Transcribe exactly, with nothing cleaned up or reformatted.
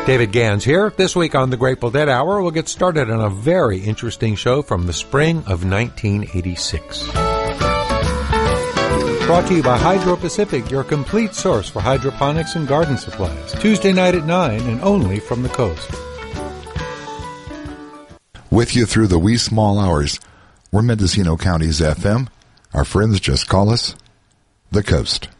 David Gans here. This week on the Grateful Dead Hour, we'll get started on a very interesting show from the spring of nineteen eighty-six. Brought to you by Hydro Pacific, your complete source for hydroponics and garden supplies. Tuesday night at nine and only from the coast. With you through the wee small hours, we're Mendocino County's F M. Our friends just call us the Coast.